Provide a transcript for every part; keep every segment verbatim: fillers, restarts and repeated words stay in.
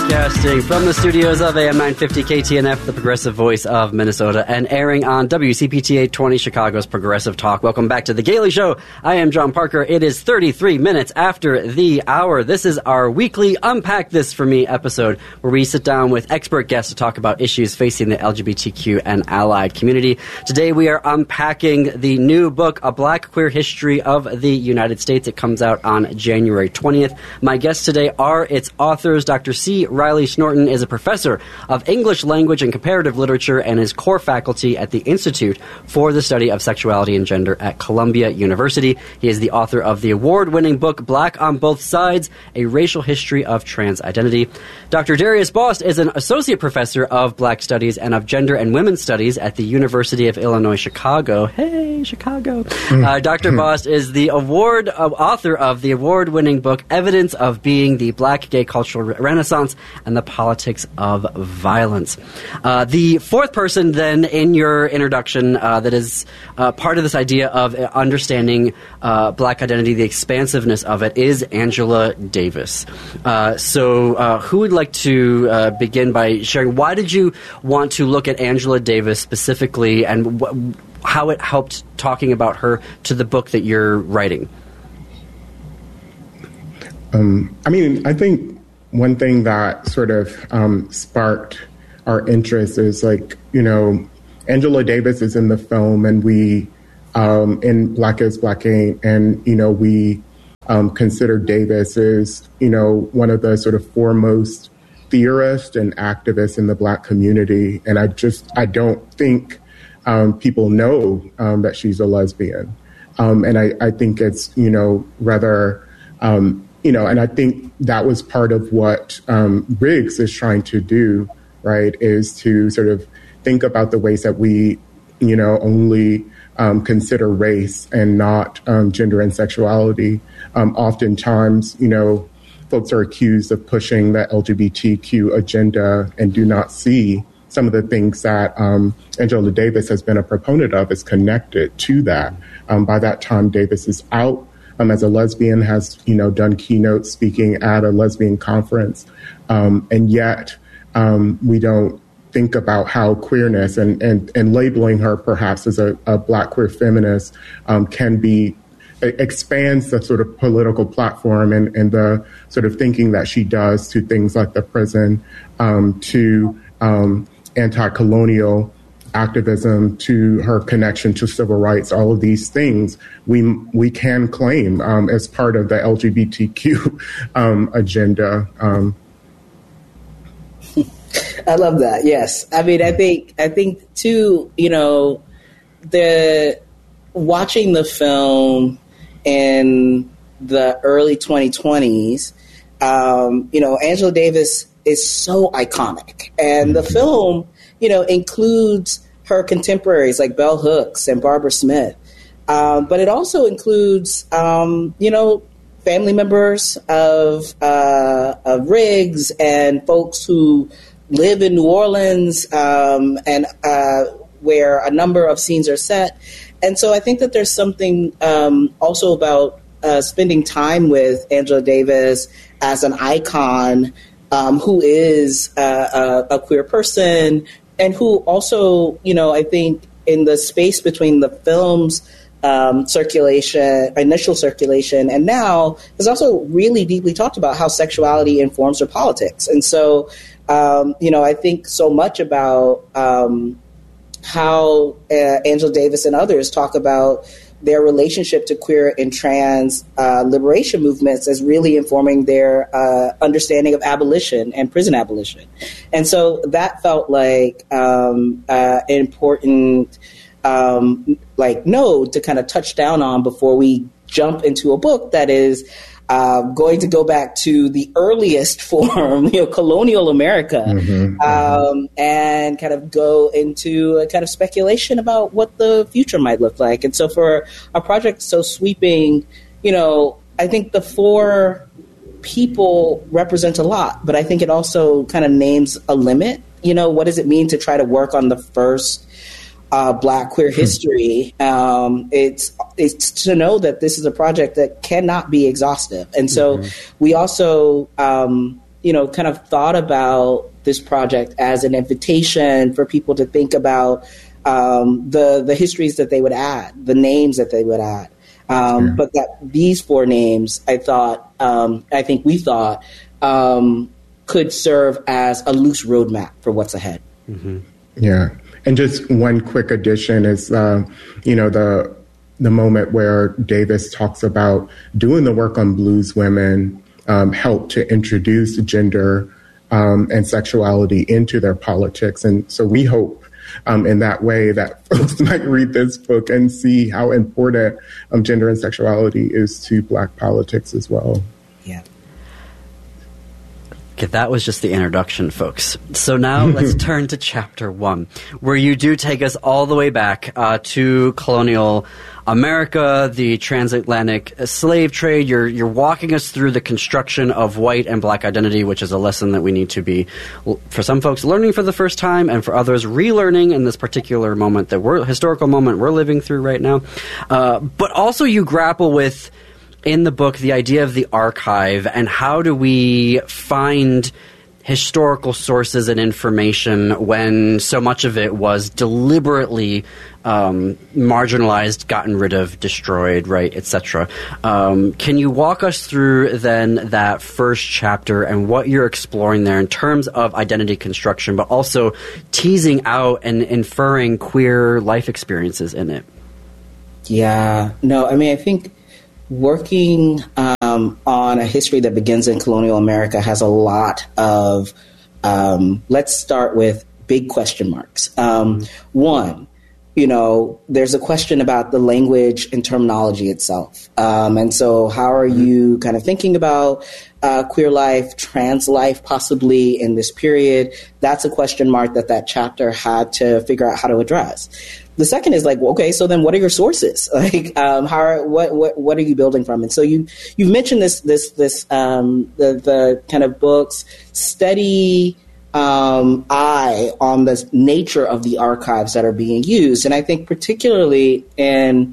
Broadcasting from the studios of A M nine fifty K T N F, the progressive voice of Minnesota, and airing on W C P T eight twenty, Chicago's Progressive Talk. Welcome back to The Gailey Show. I am John Parker. It is thirty-three minutes after the hour. This is our weekly Unpack This For Me episode, where we sit down with expert guests to talk about issues facing the L G B T Q and allied community. Today we are unpacking the new book, A Black Queer History of the United States. It comes out on January twentieth. My guests today are its authors. Doctor C. Riley Snorton is a professor of English language and comparative literature and is core faculty at the Institute for the Study of Sexuality and Gender at Columbia University. He is the author of the award-winning book Black on Both Sides, A Racial History of Trans Identity. Doctor Darius Bost is an associate professor of Black Studies and of Gender and Women's Studies at the University of Illinois, Chicago. Hey, Chicago. Uh, Doctor Bost is the award uh, author of the award-winning book Evidence of Being, the Black Gay Cultural Renaissance and the Politics of Violence. Uh, the fourth person, then, in your introduction uh, that is uh, part of this idea of understanding uh, Black identity, the expansiveness of it, is Angela Davis. Uh, so uh, who would like to uh, begin by sharing why did you want to look at Angela Davis specifically and wh- how it helped talking about her to the book that you're writing? Um, I mean, I think one thing that sort of um, sparked our interest is, like, you know, Angela Davis is in the film, and we, um, in Black is Black Ain't, and, you know, we um, consider Davis as, you know, one of the sort of foremost theorists and activists in the Black community. And I just, I don't think um, people know um, that she's a lesbian. Um, and I, I think it's, you know, rather... Um, You know, and I think that was part of what um, Riggs is trying to do, right, is to sort of think about the ways that we, you know, only um, consider race and not um, gender and sexuality. Um, oftentimes, you know, folks are accused of pushing the L G B T Q agenda and do not see some of the things that um, Angela Davis has been a proponent of is connected to that. Um, by that time, Davis is out. Um, as a lesbian, has, you know, done keynote speaking at a lesbian conference. Um, and yet um, we don't think about how queerness and, and, and labeling her perhaps as a, a Black queer feminist um, can be, it expands the sort of political platform and, and the sort of thinking that she does to things like the prison, um, to um, anti-colonial activism, to her connection to civil rights. All of these things we we can claim um, as part of the L G B T Q um, agenda. Um. I love that. Yes, I mean, I think I think too. You know, the watching the film in the early twenty twenties. Um, you know, Angela Davis is so iconic, and the film, you know, includes her contemporaries like Bell Hooks and Barbara Smith. Um, but it also includes, um, you know, family members of, uh, of Riggs and folks who live in New Orleans um, and uh, where a number of scenes are set. And so I think that there's something um, also about uh, spending time with Angela Davis as an icon um, who is uh, a, a queer person, and who also, you know, I think in the space between the film's um, circulation, initial circulation, and now has also really deeply talked about how sexuality informs her politics. And so, um, you know, I think so much about um, how uh, Angela Davis and others talk about their relationship to queer and trans uh, liberation movements as really informing their uh, understanding of abolition and prison abolition. And so that felt like um, uh, an important um, like node to kind of touch down on before we jump into a book that is uh, going to go back to the earliest form, you know, colonial America, mm-hmm, um, mm-hmm. and kind of go into a kind of speculation about what the future might look like. And so for a project so sweeping, you know, I think the four people represent a lot, but I think it also kind of names a limit. You know, what does it mean to try to work on the first Uh, Black queer history? Um, it's it's to know that this is a project that cannot be exhaustive, and so mm-hmm. we also um, you know, kind of thought about this project as an invitation for people to think about um, the the histories that they would add, the names that they would add. Um, yeah. But that these four names, I thought, um, I think we thought, um, could serve as a loose roadmap for what's ahead. Mm-hmm. Yeah. And just one quick addition is, uh, you know, the the moment where Davis talks about doing the work on blues women um, helped to introduce gender um, and sexuality into their politics. And so we hope um, in that way that folks might read this book and see how important um, gender and sexuality is to Black politics as well. Yeah. Okay, that was just the introduction, folks. So now let's turn to chapter one, where you do take us all the way back uh, to colonial America, the transatlantic slave trade. You're you're walking us through the construction of white and Black identity, which is a lesson that we need to be, for some folks, learning for the first time, and for others, relearning in this particular moment, that we're historical moment we're living through right now. Uh, but also, you grapple with, in the book, the idea of the archive and how do we find historical sources and information when so much of it was deliberately um, marginalized, gotten rid of, destroyed, right, et cetera. Um, can you walk us through then that first chapter and what you're exploring there in terms of identity construction, but also teasing out and inferring queer life experiences in it? Yeah, no, I mean, I think working um, on a history that begins in colonial America has a lot of, um, let's start with big question marks. Um, one, you know, there's a question about the language and terminology itself. Um, and so how are you kind of thinking about uh, queer life, trans life, possibly in this period? That's a question mark that that chapter had to figure out how to address. The second is like, well, okay, so then what are your sources? Like, um, how are, what, what, what are you building from? And so you, you've mentioned this, this, this, um, the, the kind of books, steady, um, eye on the nature of the archives that are being used. And I think particularly in,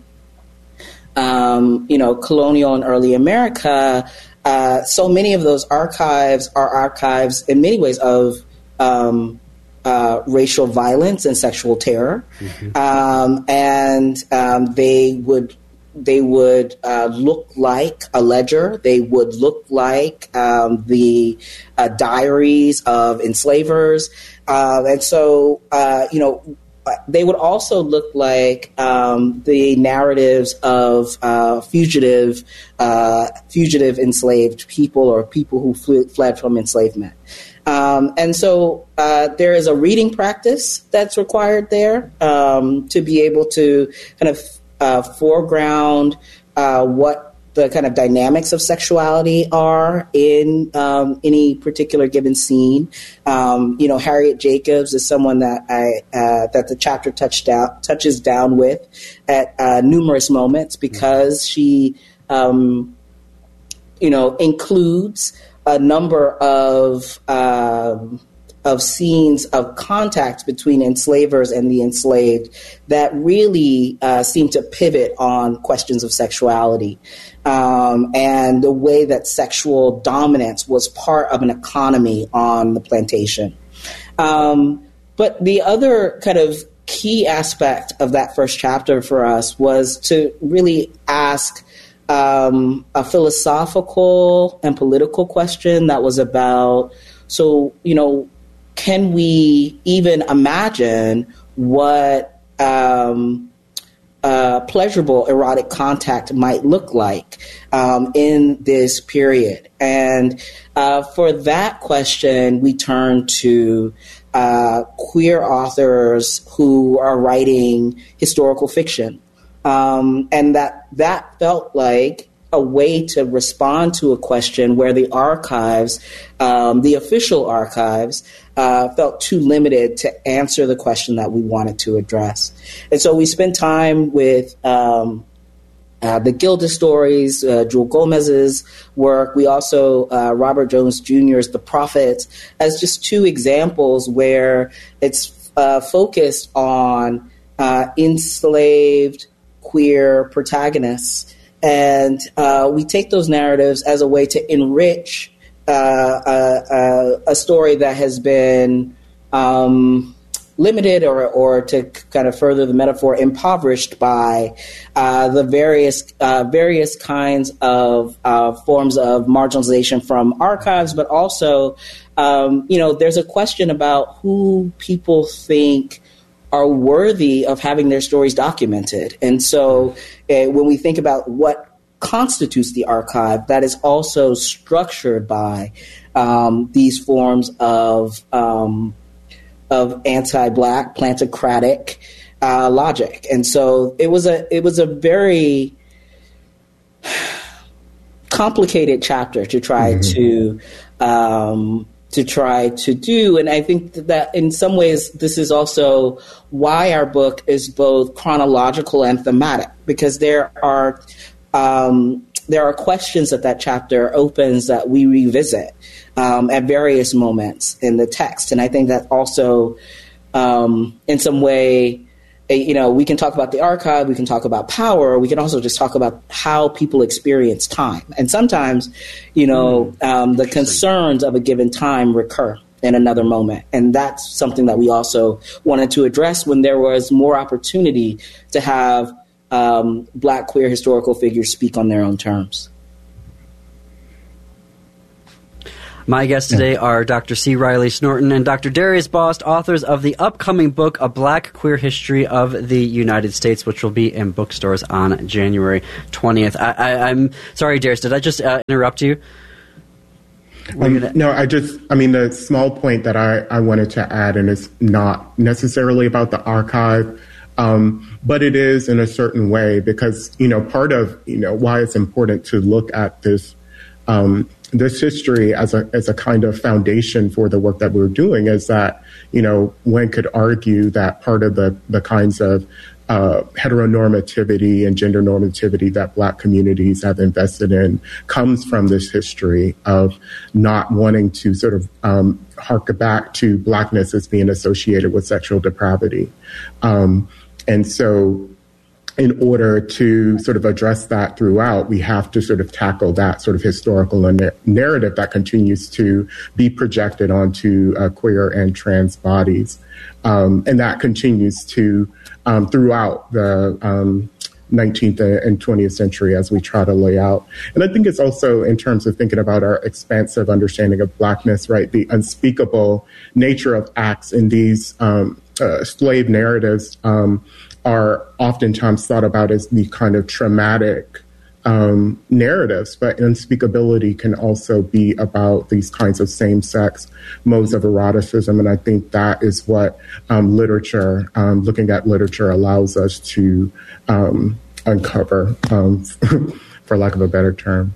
um, you know, colonial and early America, uh, so many of those archives are archives in many ways of, um, Uh, racial violence and sexual terror, mm-hmm. um, and um, they would they would uh, look like a ledger. They would look like um, the uh, diaries of enslavers, uh, and so uh, you know they would also look like um, the narratives of uh, fugitive uh, fugitive enslaved people or people who fle- fled from enslavement. Um, and so uh, there is a reading practice that's required there um, to be able to kind of uh, foreground uh, what the kind of dynamics of sexuality are in um, any particular given scene. Um, you know, Harriet Jacobs is someone that I uh, that the chapter touched down, touches down with at uh, numerous moments because she, um, you know, includes a number of um, of scenes of contact between enslavers and the enslaved that really uh, seem to pivot on questions of sexuality um, and the way that sexual dominance was part of an economy on the plantation. Um, but the other kind of key aspect of that first chapter for us was to really ask Um, a philosophical and political question that was about, so, you know, can we even imagine what um, uh, pleasurable erotic contact might look like um, in this period? And uh, for that question, we turn to uh, queer authors who are writing historical fiction. Um, and that that felt like a way to respond to a question where the archives, um, the official archives, uh, felt too limited to answer the question that we wanted to address. And so we spent time with um, uh, the Gilda stories, uh, Jewel Gomez's work. We also, uh, Robert Jones Junior's The Prophets, as just two examples where it's uh, focused on uh, enslaved queer protagonists. And uh, we take those narratives as a way to enrich uh, a, a story that has been um, limited or, or to kind of further the metaphor, impoverished by uh, the various uh, various kinds of uh, forms of marginalization from archives, but also, um, you know, there's a question about who people think are worthy of having their stories documented. And so uh, when we think about what constitutes the archive, that is also structured by um, these forms of um, of anti-Black, plantocratic uh, logic. And so it was a it was a very complicated chapter to try mm-hmm. to um, to try to do. And I think that in some ways this is also why our book is both chronological and thematic, because there are um, there are questions that that chapter opens that we revisit um, at various moments in the text. And I think that also um, in some way, you know, we can talk about the archive, we can talk about power, we can also just talk about how people experience time. And sometimes, you know, um, the concerns of a given time recur in another moment. And that's something that we also wanted to address when there was more opportunity to have um, Black queer historical figures speak on their own terms. My guests today are Doctor C. Riley Snorton and Doctor Darius Bost, authors of the upcoming book, A Black Queer History of the United States, which will be in bookstores on January twentieth. I, I, I'm sorry, Darius, did I just uh, interrupt you? Um, gonna... No, I just, I mean, the small point that I, I wanted to add, and it's not necessarily about the archive, um, but it is in a certain way, because, you know, part of, you know, why it's important to look at this um this history as a as a kind of foundation for the work that we're doing is that, you know, one could argue that part of the, the kinds of uh, heteronormativity and gender normativity that Black communities have invested in comes from this history of not wanting to sort of um, hark back to Blackness as being associated with sexual depravity. Um, and so in order to sort of address that throughout, we have to sort of tackle that sort of historical narrative that continues to be projected onto uh, queer and trans bodies. Um, and that continues to um, throughout the um, nineteenth and twentieth century as we try to lay out. And I think it's also in terms of thinking about our expansive understanding of Blackness, right? The unspeakable nature of acts in these um, uh, slave narratives um, are oftentimes thought about as the kind of traumatic um, narratives, but unspeakability can also be about these kinds of same-sex modes of eroticism. And I think that is what um, literature, um, looking at literature, allows us to um, uncover, um, for lack of a better term.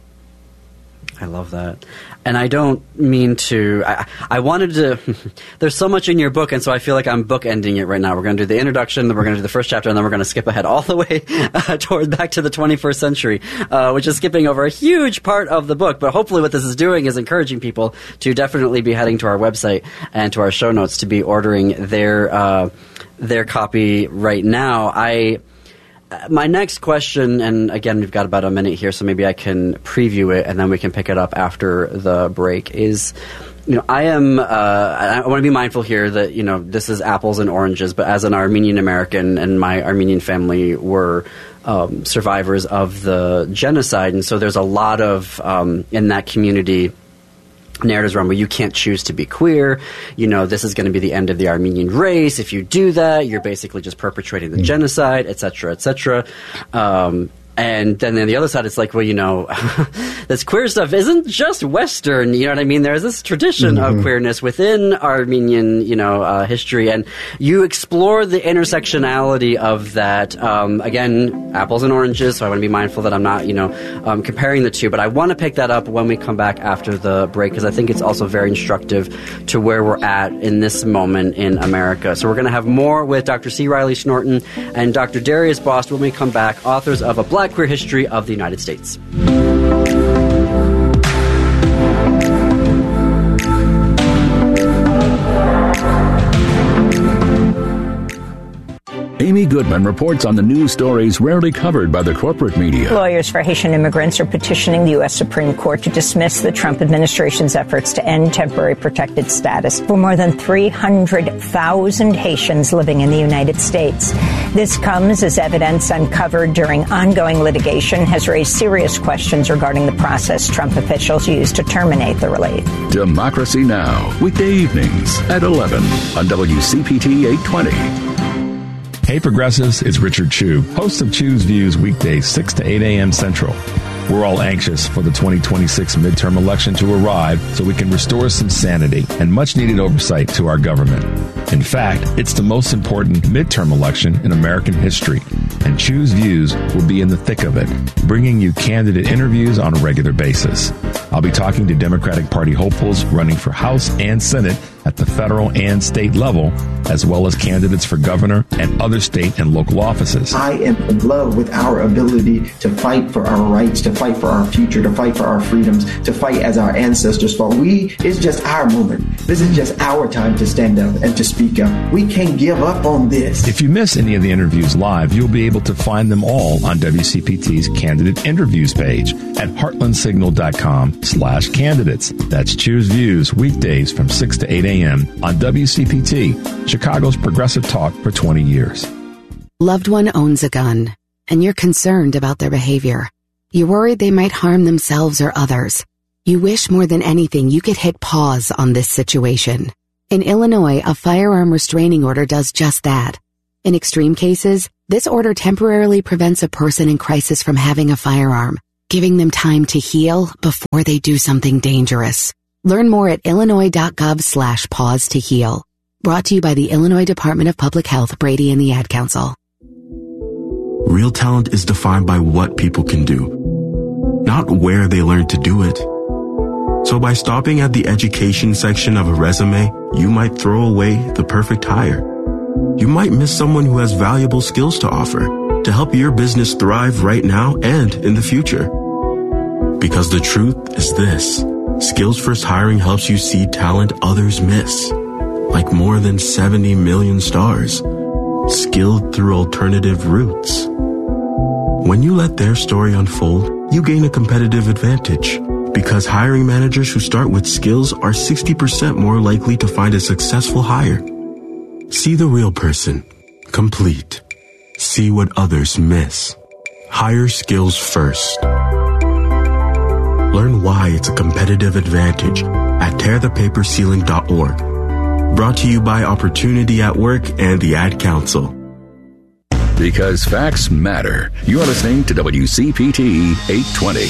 I love that. And I don't mean to, I, I wanted to, there's so much in your book, and so I feel like I'm bookending it right now. We're going to do the introduction, then we're going to do the first chapter, and then we're going to skip ahead all the way uh, toward back to the twenty-first century, uh, which is skipping over a huge part of the book. But hopefully what this is doing is encouraging people to definitely be heading to our website and to our show notes to be ordering their, uh, their copy right now. I... My next question, and again, we've got about a minute here, so maybe I can preview it, and then we can pick it up after the break, is, you know, I am, uh, I want to be mindful here that, you know, this is apples and oranges, but as an Armenian American, and my Armenian family were um, survivors of the genocide, and so there's a lot of, um, in that community, narratives around where you can't choose to be queer. You know, this is going to be the end of the Armenian race. If you do that, you're basically just perpetrating the mm. genocide, et cetera, et cetera. Um, and then on the other side, it's like, well, you know, this queer stuff isn't just Western, you know what I mean? There's this tradition mm-hmm. of queerness within Armenian, you know, uh, history, and you explore the intersectionality of that. Um, again, apples and oranges, so I want to be mindful that I'm not, you know, um, comparing the two, but I want to pick that up when we come back after the break, because I think it's also very instructive to where we're at in this moment in America. So we're going to have more with Doctor C. Riley Snorton and Doctor Darius Bost when we come back, authors of A Black Queer History of the United States. Amy Amy Goodman reports on the news stories rarely covered by the corporate media. Lawyers for Haitian immigrants are petitioning the U S Supreme Court to dismiss the Trump administration's efforts to end temporary protected status for more than three hundred thousand Haitians living in the United States. This comes as evidence uncovered during ongoing litigation has raised serious questions regarding the process Trump officials used to terminate the relief. Democracy Now! Weekday evenings at eleven on W C P T eight twenty. Hey Progressives, it's Richard Chu, host of Chu's Views weekdays six to eight a.m. Central. We're all anxious for the twenty twenty-six midterm election to arrive so we can restore some sanity and much-needed oversight to our government. In fact, it's the most important midterm election in American history, and Chu's Views will be in the thick of it, bringing you candidate interviews on a regular basis. I'll be talking to Democratic Party hopefuls running for House and Senate at the federal and state level, as well as candidates for governor and other state and local offices. I am in love with our ability to fight for our rights, to fight for our future, to fight for our freedoms, to fight as our ancestors fought. We, it's just our moment. This is just our time to stand up and to speak up. We can't give up on this. If you miss any of the interviews live, you'll be able to find them all on W C P T's candidate interviews page at heartlandsignal.com slash candidates. That's Choose Views weekdays from six to eight a.m. on W C P T, Chicago's progressive talk for twenty years. Loved one owns a gun, and you're concerned about their behavior. You're worried they might harm themselves or others. You wish more than anything you could hit pause on this situation. In Illinois, a firearm restraining order does just that. In extreme cases, this order temporarily prevents a person in crisis from having a firearm, giving them time to heal before they do something dangerous. Learn more at illinois.gov slash pause to heal. Brought to you by the Illinois Department of Public Health, Brady and the Ad Council. Real talent is defined by what people can do, not where they learn to do it. So by stopping at the education section of a resume, you might throw away the perfect hire. You might miss someone who has valuable skills to offer to help your business thrive right now and in the future. Because the truth is this. Skills First Hiring helps you see talent others miss, like more than seventy million stars, skilled through alternative routes. When you let their story unfold, you gain a competitive advantage, because hiring managers who start with skills are sixty percent more likely to find a successful hire. See the real person, complete. See what others miss. Hire skills first. Learn why it's a competitive advantage at tear the paper ceiling dot org. Brought to you by Opportunity at Work and the Ad Council. Because facts matter. You're listening to W C P T eight twenty.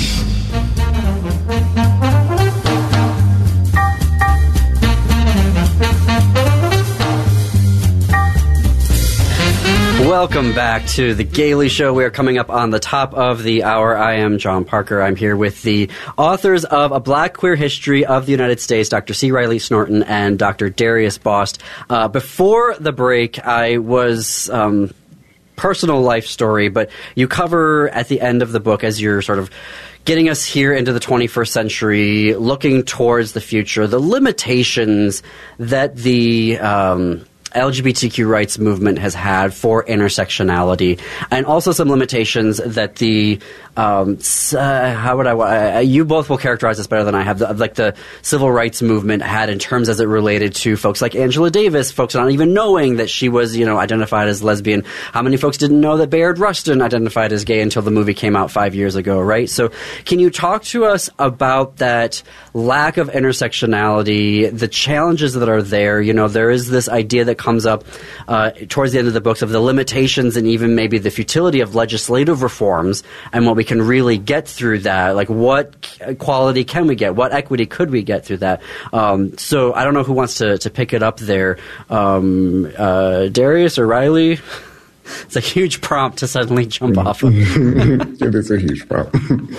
Welcome back to The Gailey Show. We are coming up on the top of the hour. I am John Parker. I'm here with the authors of A Black Queer History of the United States, Doctor C. Riley Snorton and Doctor Darius Bost. Uh, before the break, I was... Um, personal life story, but you cover at the end of the book, as you're sort of getting us here into the twenty-first century, looking towards the future, the limitations that the um, L G B T Q rights movement has had for intersectionality, and also some limitations that the um, uh, how would I uh, you both will characterize this better than I have, the, like the civil rights movement had in terms as it related to folks like Angela Davis, folks not even knowing that she was, you know, identified as lesbian. How many folks didn't know that Bayard Rustin identified as gay until the movie came out five years ago, right? So can you talk to us about that lack of intersectionality, the challenges that are there? You know, there is this idea that comes up uh, towards the end of the books of the limitations and even maybe the futility of legislative reforms and what we can really get through that. Like, what quality can we get? What equity could we get through that? Um, so I don't know who wants to, to pick it up there. Um, uh, Darius or Riley? It's a huge prompt to suddenly jump off of. It is a huge prompt.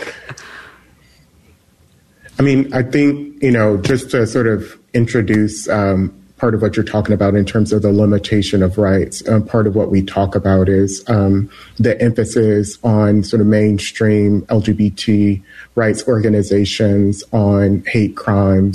I mean, I think, you know, just to sort of introduce um, part of what you're talking about in terms of the limitation of rights, um, part of what we talk about is um, the emphasis on sort of mainstream L G B T rights organizations, on hate crimes,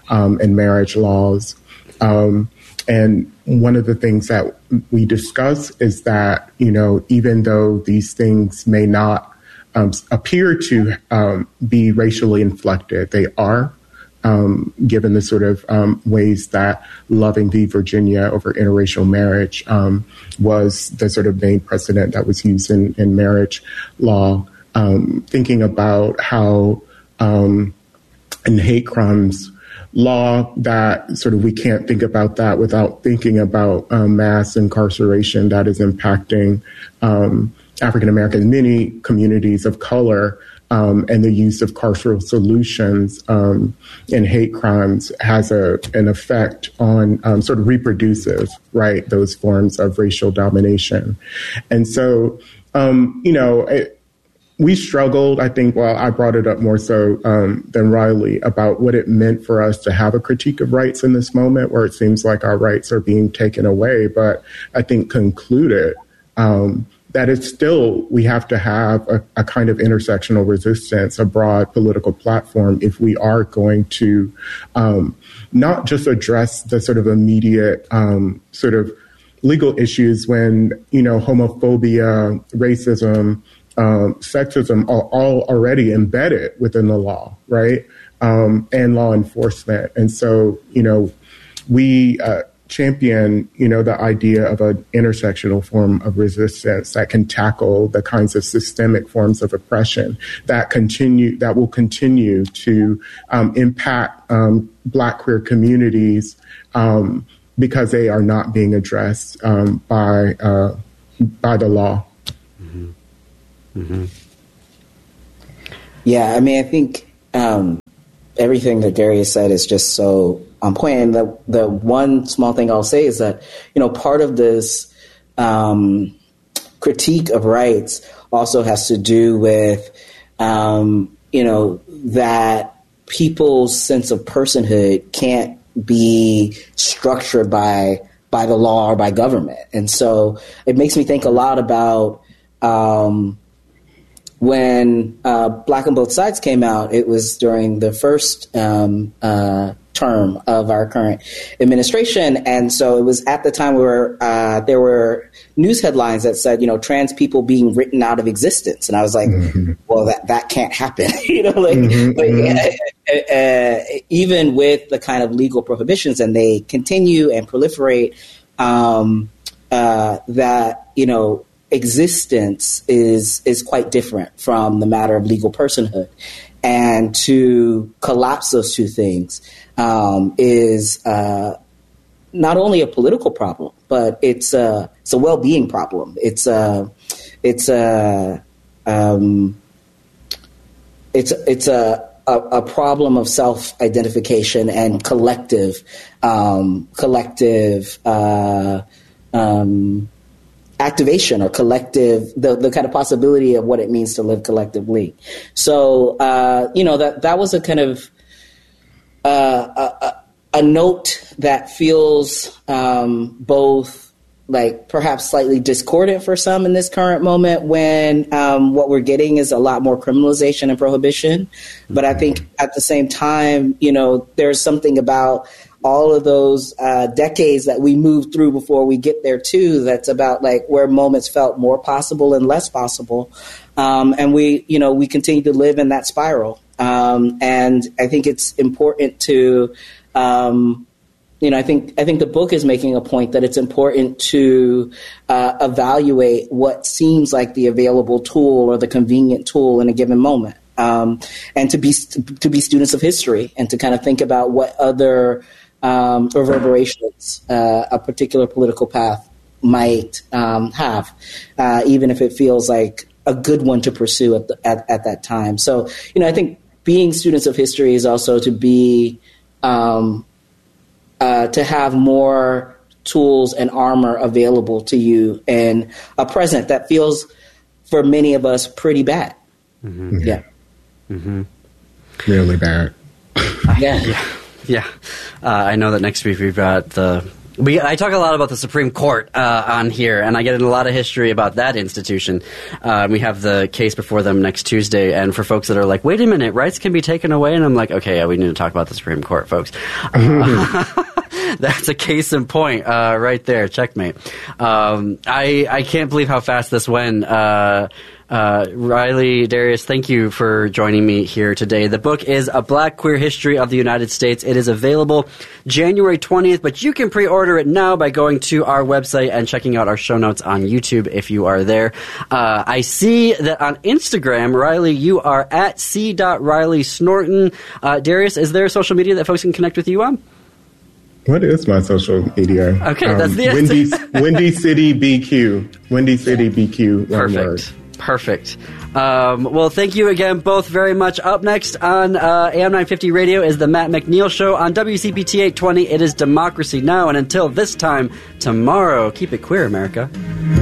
um, and marriage laws. Um, and one of the things that we discuss is that, you know, even though these things may not um, appear to um, be racially inflected, they are. Um, given the sort of um, ways that Loving v. Virginia over interracial marriage um, was the sort of main precedent that was used in, in marriage law, um, thinking about how um, in hate crimes law that sort of we can't think about that without thinking about um, mass incarceration that is impacting um, African Americans, many communities of color. Um, and the use of carceral solutions um, in hate crimes has a, an effect on um, sort of reproduces, right, those forms of racial domination. And so, um, you know, it, we struggled, I think, well, I brought it up more so um, than Riley, about what it meant for us to have a critique of rights in this moment where it seems like our rights are being taken away. But I think concluded um, that it's still, we have to have a, a kind of intersectional resistance, a broad political platform if we are going to um, not just address the sort of immediate um, sort of legal issues when, you know, homophobia, racism, um, sexism are all already embedded within the law, right? Um, and law enforcement. And so, you know, we, uh, champion, you know, the idea of an intersectional form of resistance that can tackle the kinds of systemic forms of oppression that continue, that will continue to um, impact um, Black queer communities um, because they are not being addressed um, by uh, by the law. Mm-hmm. Mm-hmm. Yeah, I mean, I think um, everything that Darius said is just so on point. And the, the one small thing I'll say is that, you know, part of this um, critique of rights also has to do with, um, you know, that people's sense of personhood can't be structured by by the law or by government. And so it makes me think a lot about um, when uh, Black on Both Sides came out. It was during the first um, uh term of our current administration. And so it was at the time where uh, there were news headlines that said, you know, trans people being written out of existence. And I was like, mm-hmm. well, that, that can't happen. you know, like, mm-hmm, like mm-hmm. uh, uh, even with the kind of legal prohibitions, and they continue and proliferate, um, uh, that, you know, existence is is quite different from the matter of legal personhood. And to collapse those two things um, is uh, not only a political problem, but it's a it's a well-being problem. It's a it's a um, it's it's a, a a problem of self-identification and collective um, collective uh, um, activation or collective, the, the kind of possibility of what it means to live collectively. So, uh, you know, that, that was a kind of uh, a, a note that feels um, both like perhaps slightly discordant for some in this current moment when um, what we're getting is a lot more criminalization and prohibition. But I think at the same time, you know, there's something about all of those uh, decades that we moved through before we get there too, that's about like where moments felt more possible and less possible. Um, and we, you know, we continue to live in that spiral. Um, and I think it's important to, um, you know, I think, I think the book is making a point that it's important to uh, evaluate what seems like the available tool or the convenient tool in a given moment. Um, and to be, to be students of history and to kind of think about what other Um, reverberations uh, a particular political path might um, have, uh, even if it feels like a good one to pursue at, the, at at that time. So, you know, I think being students of history is also to be um, uh, to have more tools and armor available to you in a present that feels, for many of us, pretty bad. Mm-hmm. Yeah, mm-hmm. Really bad. yeah. yeah. Yeah, uh, I know that next week we've got the We, I talk a lot about the Supreme Court uh, on here, and I get in a lot of history about that institution. Uh, we have the case before them next Tuesday, and for folks that are like, wait a minute, rights can be taken away, and I'm like, okay, yeah, we need to talk about the Supreme Court, folks. Uh, that's a case in point uh, right there, checkmate. Um, I, I can't believe how fast this went. Uh, Uh, Riley, Darius, thank you for joining me here today. The book is A Black Queer History of the United States. It is available January twentieth, but you can pre-order it now by going to our website and checking out our show notes on YouTube if you are there. Uh, I see that on Instagram, Riley, you are at c dot riley snorton. Uh, Darius, is there social media that folks can connect with you on? What is my social media? Okay, um, that's the Windy, Windy City B Q. Windy City B Q. Perfect. Perfect. Um, well, thank you again both very much. Up next on uh, A M nine fifty Radio is the Matt McNeil Show. On W C P T eight twenty, it is Democracy Now! And until this time tomorrow, keep it queer, America.